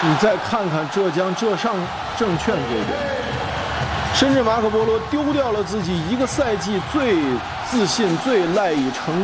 你再看看浙江浙上证券这边，深圳马可波罗丢掉了自己一个赛季最自信、最赖以成